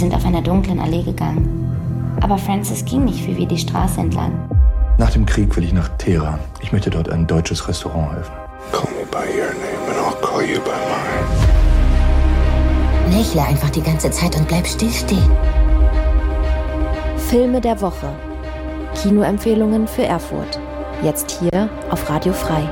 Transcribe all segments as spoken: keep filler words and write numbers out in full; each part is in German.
sind auf einer dunklen Allee gegangen. Aber Francis ging nicht wie wir die Straße entlang. Nach dem Krieg will ich nach Teheran. Ich möchte dort ein deutsches Restaurant eröffnen. Call me by your name and I'll call you by mine. Lächle einfach die ganze Zeit und bleib still stehen. Filme der Woche. Kinoempfehlungen für Erfurt. Jetzt hier auf Radio Frei.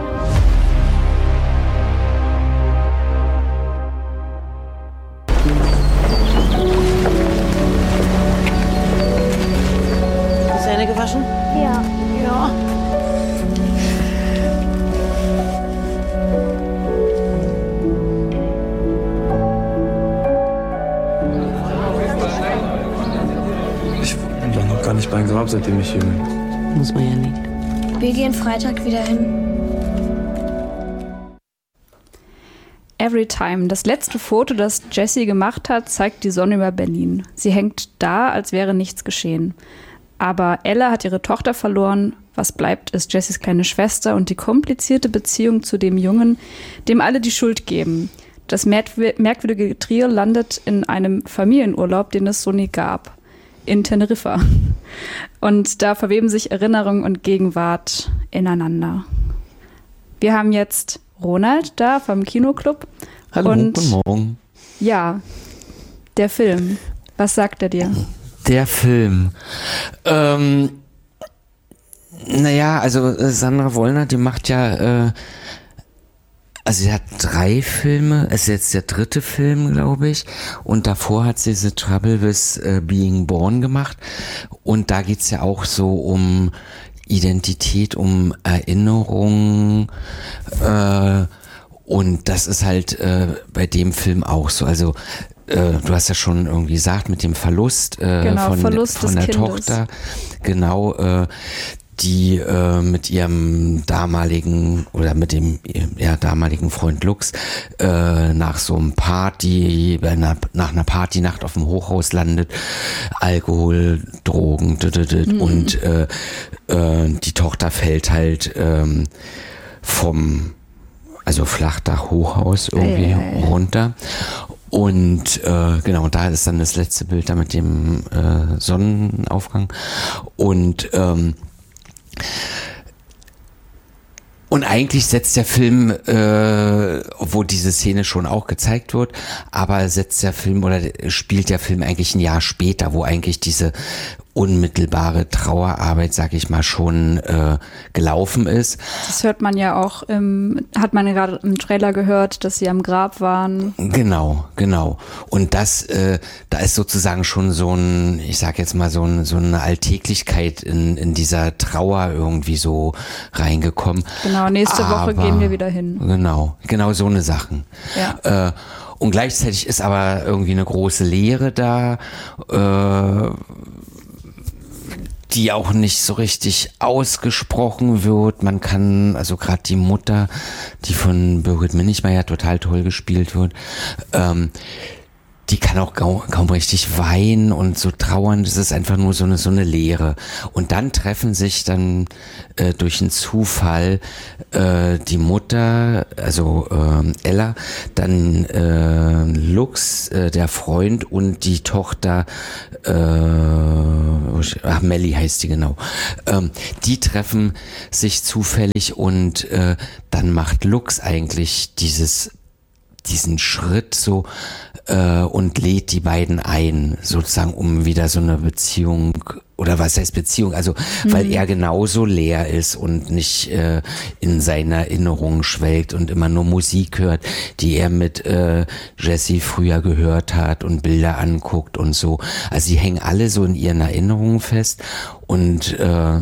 Zähne gewaschen? Ja. Ja. Ich war noch gar nicht beim Grab, seitdem ich hier bin. Muss man ja nicht. Wir gehen Freitag wieder hin. Everytime, das letzte Foto, das Jessie gemacht hat, zeigt die Sonne über Berlin. Sie hängt da, als wäre nichts geschehen. Aber Ella hat ihre Tochter verloren. Was bleibt, ist Jessies kleine Schwester und die komplizierte Beziehung zu dem Jungen, dem alle die Schuld geben. Das merkwürdige Trio landet in einem Familienurlaub, den es so nie gab. In Teneriffa. Und da verweben sich Erinnerung und Gegenwart ineinander. Wir haben jetzt Ronald da vom Kinoclub. Hallo, und guten Morgen. Ja, der Film. Was sagt er dir? Der Film. Ähm, naja, also Sandra Wollner, die macht ja, äh, also sie hat drei Filme, es ist jetzt der dritte Film, glaube ich, und davor hat sie The Trouble with äh, Being Born gemacht und da geht's ja auch so um Identität, um Erinnerung, äh, und das ist halt äh, bei dem Film auch so, also äh, du hast ja schon irgendwie gesagt, mit dem Verlust, äh, genau, von, Verlust von der des Tochter, genau, äh, die äh, mit ihrem damaligen oder mit dem ja, damaligen Freund Lux äh, nach so einem Party, einer, nach einer Partynacht auf dem Hochhaus landet, Alkohol, Drogen, d -d -d mhm. und äh, äh, die Tochter fällt halt ähm, vom also Flachdach Hochhaus irgendwie ei, ei, ei. runter. Und äh, genau, da ist dann das letzte Bild da mit dem äh, Sonnenaufgang. Und ähm, Und eigentlich setzt der Film, äh, obwohl diese Szene schon auch gezeigt wird, aber setzt der Film oder spielt der Film eigentlich ein Jahr später, wo eigentlich diese unmittelbare Trauerarbeit, sag ich mal, schon äh, gelaufen ist. Das hört man ja auch, im, hat man gerade im Trailer gehört, dass sie am Grab waren. Genau, genau. Und das, äh, da ist sozusagen schon so ein, ich sag jetzt mal so, ein, so eine Alltäglichkeit in, in dieser Trauer irgendwie so reingekommen. Genau, nächste aber, Woche gehen wir wieder hin. Genau, genau so eine Sachen. Ja. Äh, und gleichzeitig ist aber irgendwie eine große Leere da, äh, die auch nicht so richtig ausgesprochen wird. Man kann, also gerade die Mutter, die von Birgit Minichmeier total toll gespielt wird, ähm, die kann auch kaum, kaum richtig weinen und so trauern. Das ist einfach nur so eine so eine Leere. Und dann treffen sich dann äh, durch einen Zufall äh, die Mutter, also äh, Ella, dann äh, Lux, äh, der Freund und die Tochter, äh, ach Melly heißt die genau. Ähm, die treffen sich zufällig und äh, dann macht Lux eigentlich dieses diesen Schritt so äh, und lädt die beiden ein, sozusagen, um wieder so eine Beziehung, oder was heißt Beziehung, also mhm. weil er genauso leer ist und nicht äh, in seiner Erinnerung schwelgt und immer nur Musik hört, die er mit äh, Jessie früher gehört hat und Bilder anguckt und so. Also sie hängen alle so in ihren Erinnerungen fest und äh,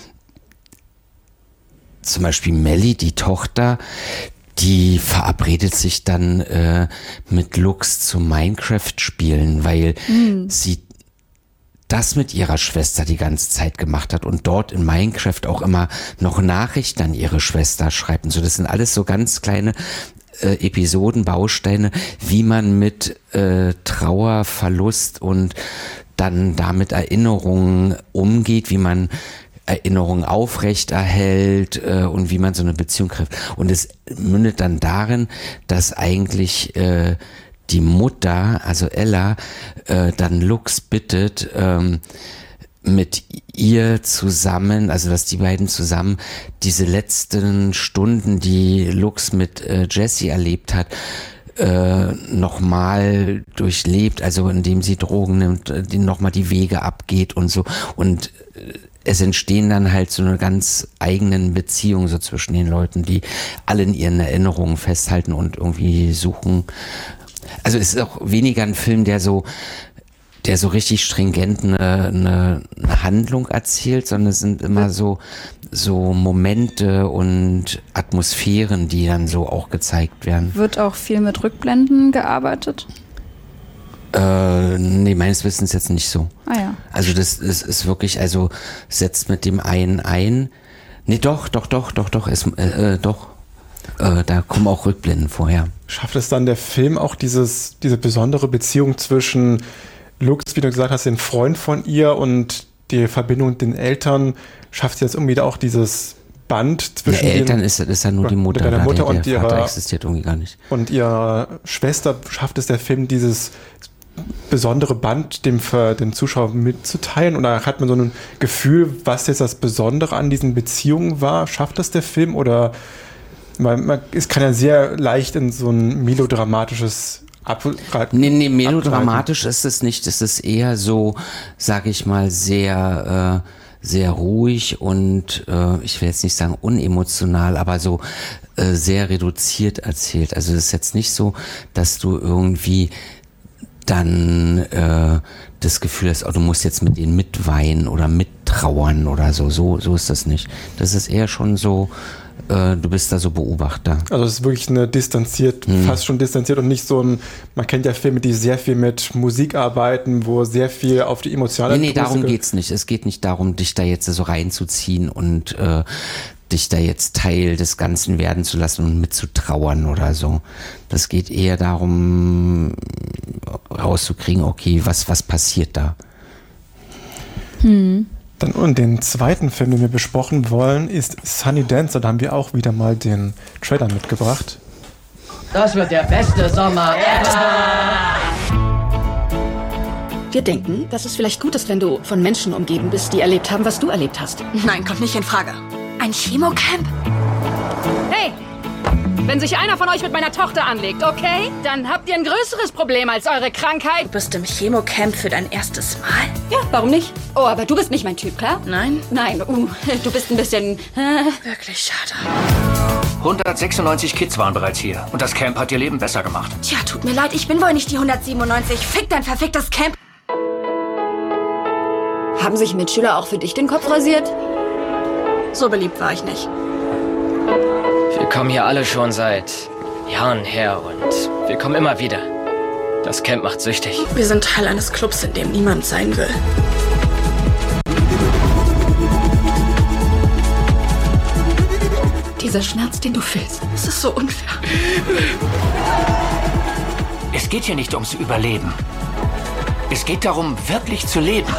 zum Beispiel Melly, die Tochter, die verabredet sich dann äh, mit Lux zum Minecraft-Spielen, weil mhm. sie das mit ihrer Schwester die ganze Zeit gemacht hat und dort in Minecraft auch immer noch Nachrichten an ihre Schwester schreibt und so. Das sind alles so ganz kleine äh, Episoden, Bausteine, wie man mit äh, Trauer, Verlust und dann damit Erinnerungen umgeht, wie man Erinnerungen aufrechterhält äh, und wie man so eine Beziehung trifft. Und es mündet dann darin, dass eigentlich äh, die Mutter, also Ella, äh, dann Lux bittet, ähm, mit ihr zusammen, also dass die beiden zusammen diese letzten Stunden, die Lux mit äh, Jesse erlebt hat, äh, nochmal durchlebt, also indem sie Drogen nimmt, die nochmal die Wege abgeht und so. Und äh, es entstehen dann halt so eine ganz eigenen Beziehung so zwischen den Leuten, die alle in ihren Erinnerungen festhalten und irgendwie suchen. Also es ist auch weniger ein Film, der so der so richtig stringent eine, eine, eine Handlung erzählt, sondern es sind immer so, so Momente und Atmosphären, die dann so auch gezeigt werden. Wird auch viel mit Rückblenden gearbeitet? Äh, nee, meines Wissens jetzt nicht so. Ah ja. Also das, das ist wirklich, also setzt mit dem einen ein. Nee, doch, doch, doch, doch, doch, es, äh, äh, doch. Äh, da kommen auch Rückblenden vorher. Schafft es dann der Film auch dieses, diese besondere Beziehung zwischen Lux, wie du gesagt hast, den Freund von ihr und die Verbindung mit den Eltern, schafft sie jetzt irgendwie da auch dieses Band zwischen den Eltern? Den, ist, ist ja nur die Mutter, deiner Mutter der, der und Vater ihrer, existiert irgendwie gar nicht. Und ihrer Schwester schafft es der Film, dieses besondere Band dem, dem Zuschauer mitzuteilen? Oder hat man so ein Gefühl, was jetzt das Besondere an diesen Beziehungen war? Schafft das der Film? Oder man, man, es kann ja sehr leicht in so ein melodramatisches Ab, nee, nee, melodramatisch abgreifen. Ist es nicht. Es ist eher so, sag ich mal, sehr, äh, sehr ruhig und äh, ich will jetzt nicht sagen unemotional, aber so äh, sehr reduziert erzählt. Also es ist jetzt nicht so, dass du irgendwie dann äh, das Gefühl hast, oh, du musst jetzt mit denen mitweinen oder mittrauern oder so. So, so ist das nicht. Das ist eher schon so, du bist da so Beobachter. Also es ist wirklich eine distanziert, hm. fast schon distanziert und nicht so ein, man kennt ja Filme, die sehr viel mit Musik arbeiten, wo sehr viel auf die emotionale... Nee, nee, darum geht's nicht. Es geht nicht darum, dich da jetzt so reinzuziehen und äh, dich da jetzt Teil des Ganzen werden zu lassen und mitzutrauern oder so. Das geht eher darum, rauszukriegen, okay, was, was passiert da? Hm. Dann und den zweiten Film, den wir besprochen wollen, ist Sunny Dancer. Da haben wir auch wieder mal den Trailer mitgebracht. Das wird der beste Sommer ever! Wir denken, dass es vielleicht gut ist, wenn du von Menschen umgeben bist, die erlebt haben, was du erlebt hast. Nein, kommt nicht in Frage. Ein Chemocamp? Hey! Wenn sich einer von euch mit meiner Tochter anlegt, okay? Dann habt ihr ein größeres Problem als eure Krankheit. Du bist im Chemocamp für dein erstes Mal? Ja, warum nicht? Oh, aber du bist nicht mein Typ, klar? Nein. Nein, uh, du bist ein bisschen... Äh. Wirklich schade. hundertsechsundneunzig Kids waren bereits hier und das Camp hat ihr Leben besser gemacht. Tja, tut mir leid, ich bin wohl nicht die hundertsiebenundneunzig. Fick dein verficktes Camp. Haben sich Mitschüler auch für dich den Kopf rasiert? So beliebt war ich nicht. Wir kommen hier alle schon seit Jahren her und wir kommen immer wieder. Das Camp macht süchtig. Wir sind Teil eines Clubs, in dem niemand sein will. Dieser Schmerz, den du fühlst, es ist so unfair. Es geht hier nicht ums Überleben. Es geht darum, wirklich zu leben.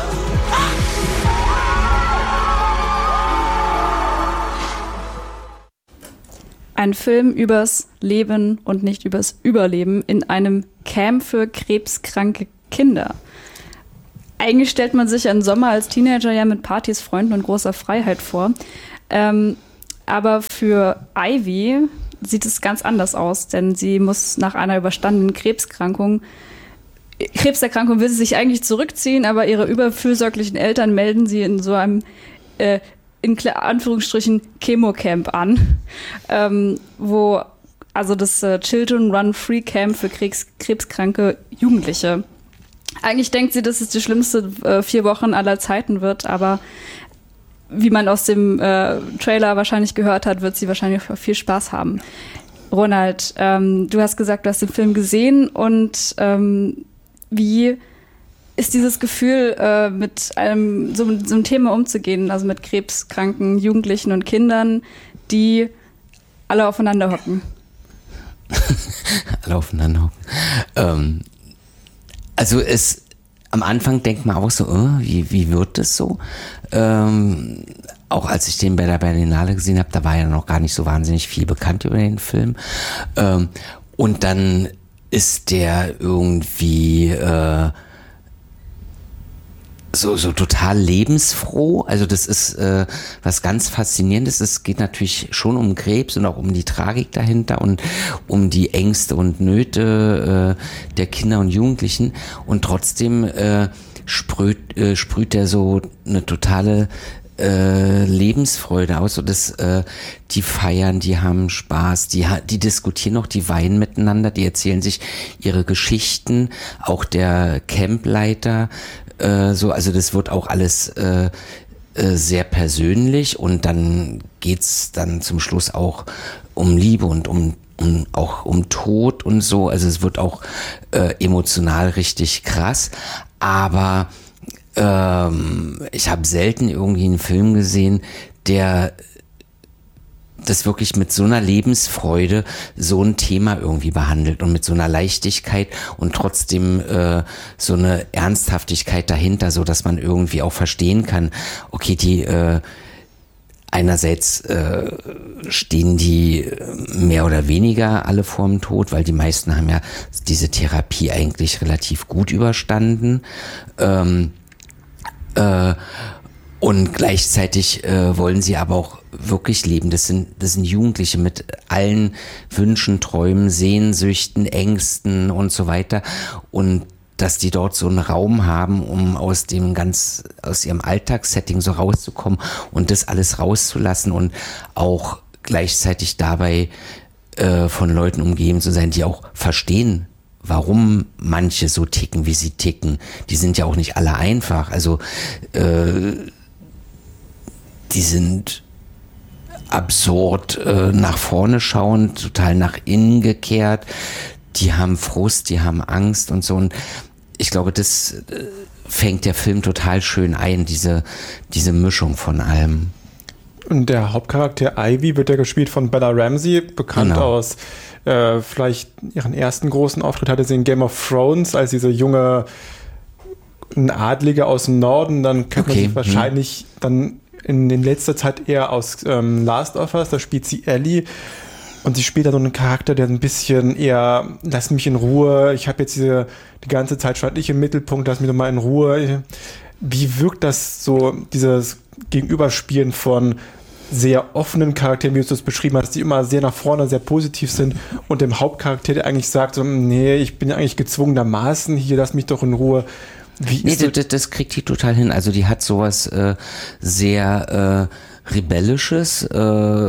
Ein Film übers Leben und nicht übers Überleben in einem Camp für krebskranke Kinder. Eigentlich stellt man sich einen Sommer als Teenager ja mit Partys, Freunden und großer Freiheit vor. Ähm, aber für Ivy sieht es ganz anders aus, denn sie muss nach einer überstandenen Krebskrankung, Krebserkrankung will sie sich eigentlich zurückziehen, aber ihre überfürsorglichen Eltern melden sie in so einem äh, in Anführungsstrichen Chemocamp an, ähm, wo also das äh, Children Run Free Camp für Krebs, krebskranke Jugendliche. Eigentlich denkt sie, dass es die schlimmste äh, vier Wochen aller Zeiten wird, aber wie man aus dem äh, Trailer wahrscheinlich gehört hat, wird sie wahrscheinlich viel Spaß haben. Ronald, ähm, du hast gesagt, du hast den Film gesehen und ähm, wie ist dieses Gefühl, äh, mit einem so, so einem Thema umzugehen, also mit krebskranken Jugendlichen und Kindern, die alle aufeinander hocken? alle aufeinander hocken. Ähm, also es am Anfang denkt man auch so, oh, wie, wie wird das so? Ähm, auch als ich den bei der Berlinale gesehen habe, da war ja noch gar nicht so wahnsinnig viel bekannt über den Film. Ähm, und dann ist der irgendwie äh, so, so total lebensfroh. Also das ist äh, was ganz Faszinierendes. Es geht natürlich schon um Krebs und auch um die Tragik dahinter und um die Ängste und Nöte äh, der Kinder und Jugendlichen. Und trotzdem äh, sprüht, äh, sprüht er so eine totale äh, Lebensfreude aus. Und das, äh, die feiern, die haben Spaß, die, die diskutieren noch, die weinen miteinander, die erzählen sich ihre Geschichten. Auch der Campleiter so, also das wird auch alles äh, äh, sehr persönlich und dann geht's dann zum Schluss auch um Liebe und um, um auch um Tod und so. Also es wird auch äh, emotional richtig krass, aber ähm, ich habe selten irgendwie einen Film gesehen, der das wirklich mit so einer Lebensfreude so ein Thema irgendwie behandelt und mit so einer Leichtigkeit und trotzdem äh, so eine Ernsthaftigkeit dahinter, so dass man irgendwie auch verstehen kann, okay, die äh, einerseits äh, stehen die mehr oder weniger alle vorm Tod, weil die meisten haben ja diese Therapie eigentlich relativ gut überstanden. Ähm, äh, Und gleichzeitig äh, wollen sie aber auch wirklich leben. Das sind, das sind Jugendliche mit allen Wünschen, Träumen, Sehnsüchten, Ängsten und so weiter. Und dass die dort so einen Raum haben, um aus dem ganz, aus ihrem Alltagssetting so rauszukommen und das alles rauszulassen und auch gleichzeitig dabei äh, von Leuten umgeben zu sein, die auch verstehen, warum manche so ticken, wie sie ticken. Die sind ja auch nicht alle einfach. Also äh, die sind absurd äh, nach vorne schauend, total nach innen gekehrt. Die haben Frust, die haben Angst und so. Und ich glaube, das äh, fängt der Film total schön ein, diese, diese Mischung von allem. Und der Hauptcharakter Ivy wird ja gespielt von Bella Ramsey, bekannt genau. aus äh, vielleicht ihren ersten großen Auftritt hatte sie in Game of Thrones als diese junge ein Adlige aus dem Norden. Dann kennt okay. man sie wahrscheinlich hm. dann in, in letzter Zeit eher aus ähm, Last of Us, da spielt sie Ellie. Und sie spielt da so einen Charakter, der ein bisschen eher, lass mich in Ruhe, ich habe jetzt diese, die ganze Zeit stand ich im Mittelpunkt, lass mich doch mal in Ruhe. Wie wirkt das so, dieses Gegenüberspielen von sehr offenen Charakteren, wie du es beschrieben hast, die immer sehr nach vorne, sehr positiv sind und dem Hauptcharakter, der eigentlich sagt, so, nee, ich bin ja eigentlich gezwungenermaßen, hier, lass mich doch in Ruhe. Wie nee, ist das, das, das kriegt die total hin. Also die hat sowas äh, sehr äh, Rebellisches, äh,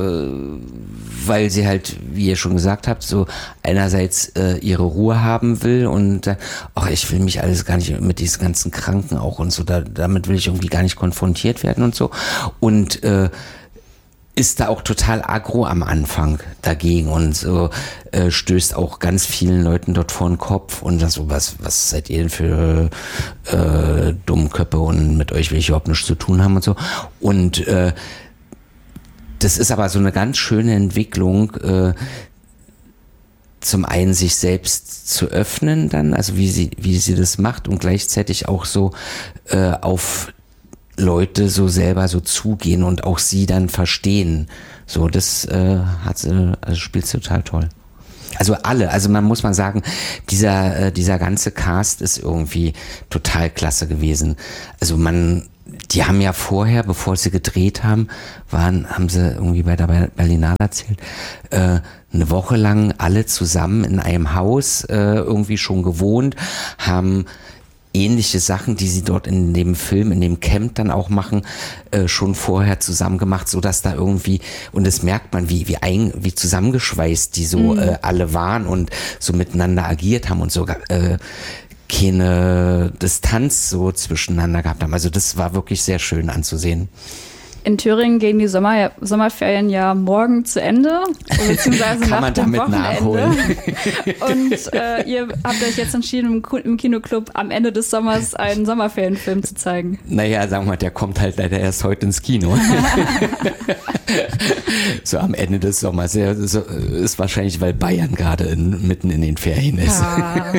weil sie halt, wie ihr schon gesagt habt, so einerseits äh, ihre Ruhe haben will und äh, ach, ich will mich alles gar nicht mit diesen ganzen Kranken auch und so, da, damit will ich irgendwie gar nicht konfrontiert werden und so. Und äh, ist da auch total aggro am Anfang dagegen und so äh, stößt auch ganz vielen Leuten dort vor den Kopf und dann so, was, was seid ihr denn für äh, Dummköppe und mit euch will ich überhaupt nichts zu tun haben und so. Und äh, das ist aber so eine ganz schöne Entwicklung, äh, zum einen sich selbst zu öffnen dann, also wie sie, wie sie das macht und gleichzeitig auch so äh, auf Leute so selber so zugehen und auch sie dann verstehen. So, das äh, hat sie, also spielt sie total toll. Also alle, also man muss mal sagen, dieser, äh, dieser ganze Cast ist irgendwie total klasse gewesen. Also man, die haben ja vorher, bevor sie gedreht haben, waren, haben sie irgendwie bei der Berlinale erzählt, äh, eine Woche lang alle zusammen in einem Haus äh, irgendwie schon gewohnt, haben ähnliche Sachen, die sie dort in dem Film, in dem Camp dann auch machen, äh, schon vorher zusammen gemacht, so dass da irgendwie, und das merkt man, wie wie ein, wie zusammengeschweißt die so mhm. äh, alle waren und so miteinander agiert haben und sogar äh, keine Distanz so zwischeneinander gehabt haben. Also das war wirklich sehr schön anzusehen. In Thüringen gehen die Sommer, Sommerferien ja morgen zu Ende, beziehungsweise Kann nach man dem damit Wochenende. nachholen. Und äh, ihr habt euch jetzt entschieden, im, im Kinoclub am Ende des Sommers einen Sommerferienfilm zu zeigen. Naja, sagen wir mal, der kommt halt leider erst heute ins Kino. So am Ende des Sommers. Ja, so, ist wahrscheinlich, weil Bayern gerade in, mitten in den Ferien ist. Ah.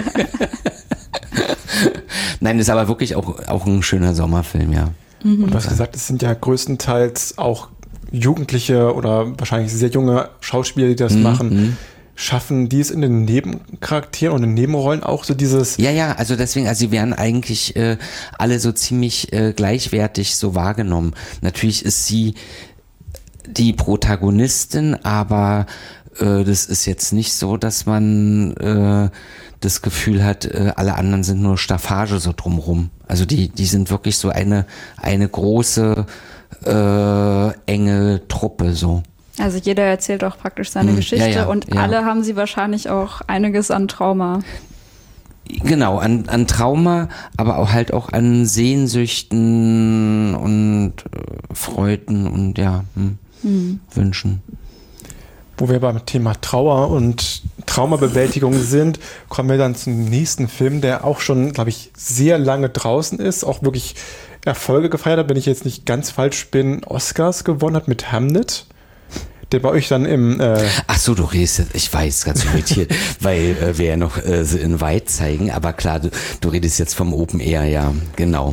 Nein, ist aber wirklich auch, auch ein schöner Sommerfilm, ja. Mhm. Und du hast gesagt, es sind ja größtenteils auch Jugendliche oder wahrscheinlich sehr junge Schauspieler, die das mhm. machen. schaffen die es in den Nebencharakteren und in den Nebenrollen auch so dieses... Ja, ja, also deswegen, also sie werden eigentlich äh, alle so ziemlich äh, gleichwertig so wahrgenommen. Natürlich ist sie die Protagonistin, aber äh, das ist jetzt nicht so, dass man äh, das Gefühl hat, äh, alle anderen sind nur Staffage so drumrum. Also die, die sind wirklich so eine, eine große, äh, enge Truppe so. Also jeder erzählt auch praktisch seine hm, Geschichte ja, ja, und ja. alle haben sie wahrscheinlich auch einiges an Trauma. Genau, an, an Trauma, aber auch halt auch an Sehnsüchten und äh, Freuden und ja, hm, hm. Wünschen. Wo wir beim Thema Trauer und Traumabewältigung sind, kommen wir dann zum nächsten Film, der auch schon, glaube ich, sehr lange draußen ist, auch wirklich Erfolge gefeiert hat, wenn ich jetzt nicht ganz falsch bin, Oscars gewonnen hat mit Hamnet. Der bei euch dann im... Äh Ach so, du redest jetzt, ich war jetzt ganz irritiert, weil äh, wir ja noch äh, The Invite zeigen, aber klar, du, du redest jetzt vom Open Air, ja, genau.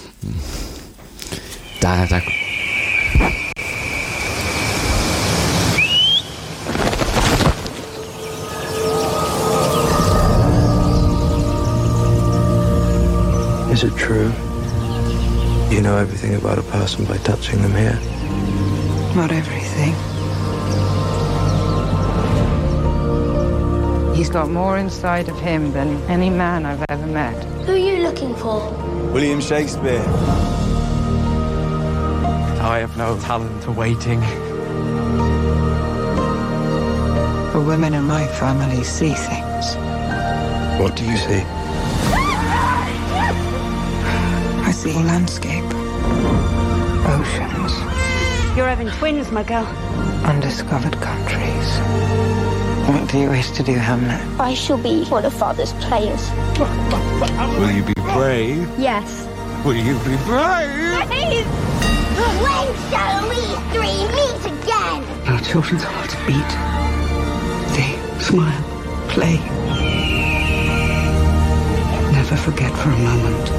Da, da... Is it true? You know everything about a person by touching them here? Not everything. He's got more inside of him than any man I've ever met. Who are you looking for? William Shakespeare. I have no talent for waiting. The women in my family see things. What do you see? I see landscape, oceans. You're having twins, my girl. Undiscovered countries. What do you wish to do, Hamlet? I shall be one of Father's players. Will you be brave? Yes. Will you be brave? Please! When shall we three meet again? Our children's hearts beat. They smile, play. Never forget for a moment.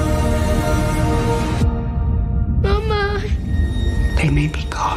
Mama! They may be gone.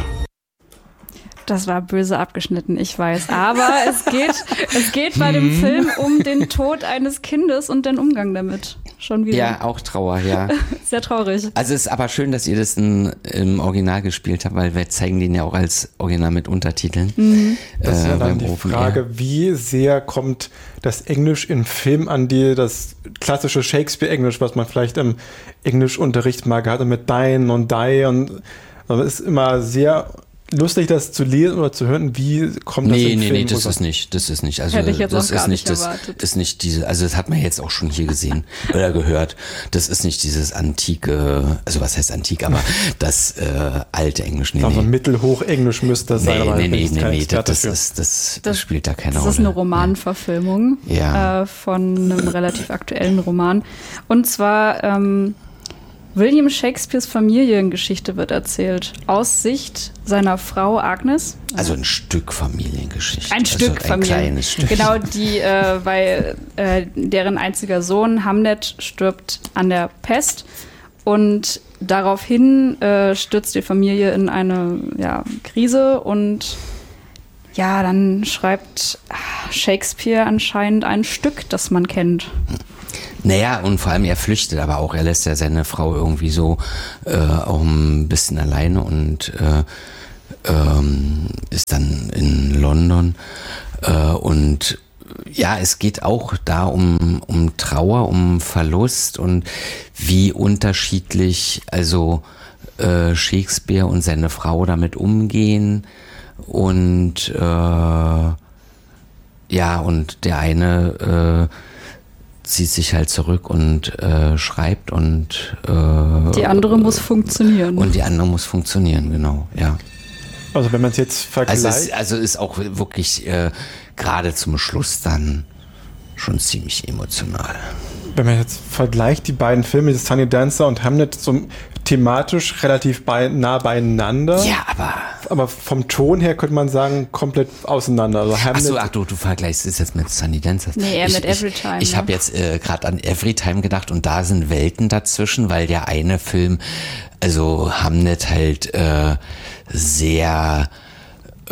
Das war böse abgeschnitten, ich weiß. Aber es geht, es geht bei dem Film um den Tod eines Kindes und den Umgang damit. Schon wieder. Ja, auch Trauer, ja. Sehr traurig. Also es ist aber schön, dass ihr das in, im Original gespielt habt, weil wir zeigen den ja auch als Original mit Untertiteln. Mhm. Das ist ja äh, dann die Open Frage, Air. wie sehr kommt das Englisch im Film an die, das klassische Shakespeare-Englisch, was man vielleicht im Englischunterricht mal hatte mit Dine und Die und also es ist immer sehr lustig, das zu lesen oder zu hören, wie kommt das nee, im nee, Film? Nee, nee, das ist nicht, das ist nicht, also Hätte ich jetzt das auch gar ist nicht, nicht das erwartet. ist nicht diese, also das hat man jetzt auch schon hier gesehen oder gehört. Das ist nicht dieses antike, also was heißt antik, aber das äh, alte Englisch. Nee, also nee. Mittelhoch-Englisch müsste das sein, Nee, aber nee, nee, ist nee, kein nee, Experte das, für. ist, das, das, Das- spielt da keine Das Rolle. ist eine Romanverfilmung Ja. äh, von einem relativ aktuellen Roman. Und zwar ähm, William Shakespeares Familiengeschichte wird erzählt. Aus Sicht seiner Frau Agnes. Also ein Stück Familiengeschichte. Ein also Stück ein Familie. kleines Stück. Genau, die, äh, weil äh, deren einziger Sohn Hamlet stirbt an der Pest und daraufhin äh, stürzt die Familie in eine ja, Krise und ja, dann schreibt Shakespeare anscheinend ein Stück, das man kennt. Naja, und vor allem er flüchtet, aber auch er lässt ja seine Frau irgendwie so äh, auch ein bisschen alleine und äh, ähm, ist dann in London äh, und ja, es geht auch da um, um Trauer, um Verlust und wie unterschiedlich also äh, Shakespeare und seine Frau damit umgehen und äh, ja, und der eine äh, zieht sich halt zurück und äh, schreibt und äh, Die andere muss funktionieren. und die andere muss funktionieren, genau, ja. Also wenn man es jetzt vergleicht. Also ist, also ist auch wirklich äh, gerade zum Schluss dann schon ziemlich emotional. Wenn man jetzt vergleicht die beiden Filme, das Sunny Dancer und Hamlet, so thematisch relativ bei, nah beieinander. Ja, aber... Aber vom Ton her könnte man sagen, komplett auseinander. Also Ach Hamlet, so, ach du, du vergleichst es jetzt mit Sunny Dancer. Nee, eher ich, mit Everytime, Ich, ich ne? habe jetzt äh, gerade an Everytime gedacht und da sind Welten dazwischen, weil der eine Film, also Hamlet halt äh, sehr äh,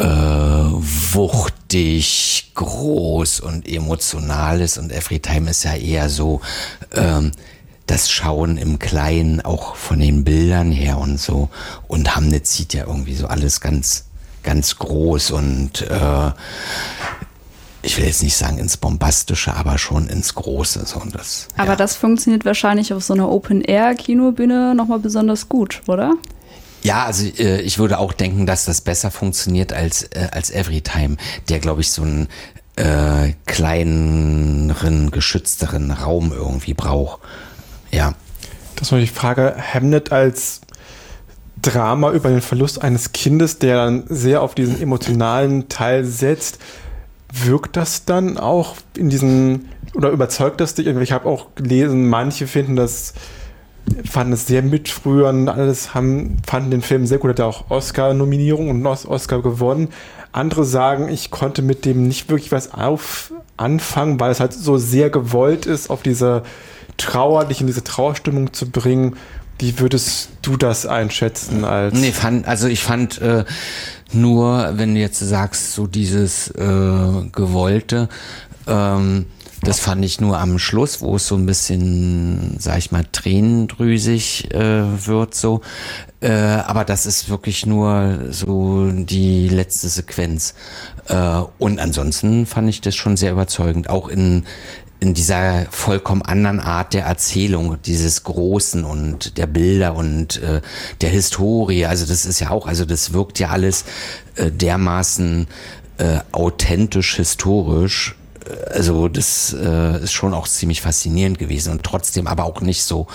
wuchtig, groß und emotional ist. Und Everytime ist ja eher so ähm, das Schauen im Kleinen, auch von den Bildern her und so. Und Hamnet sieht ja irgendwie so alles ganz, ganz groß und äh, ich will jetzt nicht sagen ins Bombastische, aber schon ins Große. So, und das, aber ja. das funktioniert wahrscheinlich auf so einer Open-Air-Kinobühne nochmal besonders gut, oder? Ja, also äh, ich würde auch denken, dass das besser funktioniert als, äh, als Everytime, der, glaube ich, so einen äh, kleineren, geschützteren Raum irgendwie braucht. Ja. Das war die Frage, Hamnet als Drama über den Verlust eines Kindes, der dann sehr auf diesen emotionalen Teil setzt. Wirkt das dann auch in diesen, oder überzeugt das dich? Ich habe auch gelesen, manche finden das, fanden es sehr mitrührend, alles haben, fanden den Film sehr gut, hat ja auch Oscar-Nominierung und Oscar gewonnen. Andere sagen, ich konnte mit dem nicht wirklich was auf anfangen, weil es halt so sehr gewollt ist, auf diese Trauer, dich in diese Trauerstimmung zu bringen. Wie würdest du das einschätzen als? Nee, fand, also ich fand äh, nur, wenn du jetzt sagst, so dieses äh, Gewollte, ähm, das fand ich nur am Schluss, wo es so ein bisschen, sag ich mal, tränendrüsig äh, wird so. Äh, aber das ist wirklich nur so die letzte Sequenz. Äh, und ansonsten fand ich das schon sehr überzeugend, auch in in dieser vollkommen anderen Art der Erzählung, dieses Großen und der Bilder und äh, der Historie. Also das ist ja auch, also das wirkt ja alles äh, dermaßen äh, authentisch, historisch. Also das äh, ist schon auch ziemlich faszinierend gewesen und trotzdem aber auch nicht so.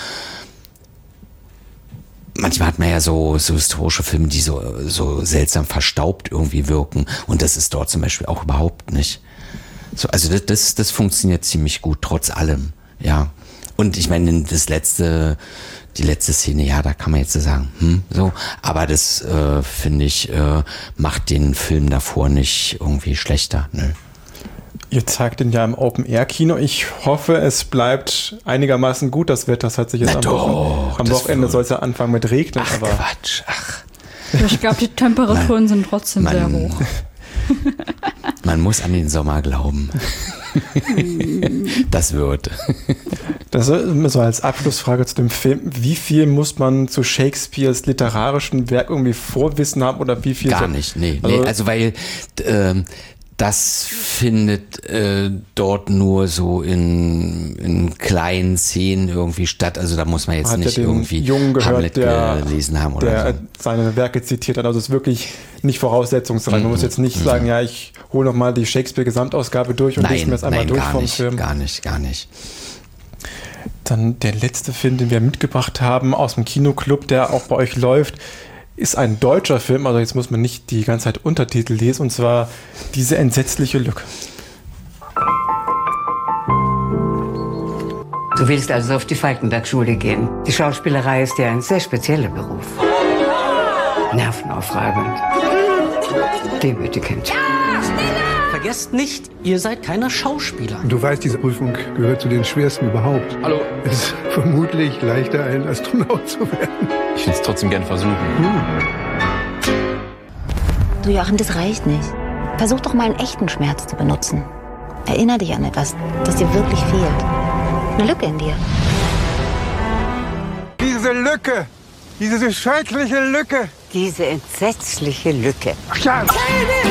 Manchmal hat man ja so, so historische Filme, die so, so seltsam verstaubt irgendwie wirken und das ist dort zum Beispiel auch überhaupt nicht. So, also das, das, das funktioniert ziemlich gut, trotz allem, ja. Und ich meine, das letzte, die letzte Szene, ja, da kann man jetzt so sagen, hm, so, aber das, äh, finde ich, äh, macht den Film davor nicht irgendwie schlechter, nö. Ihr zeigt den ja im Open-Air-Kino. Ich hoffe, es bleibt einigermaßen gut, das Wetter. Das hat sich jetzt Na am, doch, Wochen, am Wochenende soll es ja anfangen mit Regnen. Ach, aber Quatsch, ach. Ich glaube, die Temperaturen sind trotzdem man, sehr hoch. Man muss an den Sommer glauben. Das wird. Das ist so als Abschlussfrage zu dem Film. Wie viel muss man zu Shakespeares literarischen Werk irgendwie Vorwissen haben oder wie viel? Gar so, nicht, nee. Also, nee also weil ähm, das findet äh, dort nur so in, in kleinen Szenen irgendwie statt. Also da muss man jetzt hat nicht ja den irgendwie Jungen gehört, Hamlet der, gelesen haben oder der so. seine Werke zitiert hat. Also es ist wirklich nicht voraussetzungsreich. Man Mhm. muss jetzt nicht Mhm. sagen, ja, ich hole nochmal die Shakespeare-Gesamtausgabe durch und lese mir das einmal nein, durch gar vom nicht, Film. gar nicht, gar nicht. Dann der letzte Film, den wir mitgebracht haben aus dem Kinoclub, der auch bei euch läuft, ist ein deutscher Film, also jetzt muss man nicht die ganze Zeit Untertitel lesen, und zwar Diese entsetzliche Lücke. Du willst also auf die Falkenberg-Schule gehen. Die Schauspielerei ist ja ein sehr spezieller Beruf. Nervenaufreibend. Demütigend. Vergesst nicht, ihr seid keine Schauspieler. Du weißt, diese Prüfung gehört zu den schwersten überhaupt. Hallo. Es ist vermutlich leichter, ein Astronaut zu werden. Ich will es trotzdem gern versuchen. Hm. Du Joachim, das reicht nicht. Versuch doch mal einen echten Schmerz zu benutzen. Erinner dich an etwas, das dir wirklich fehlt. Eine Lücke in dir. Diese Lücke! Diese schreckliche Lücke! Diese entsetzliche Lücke. Ach ja.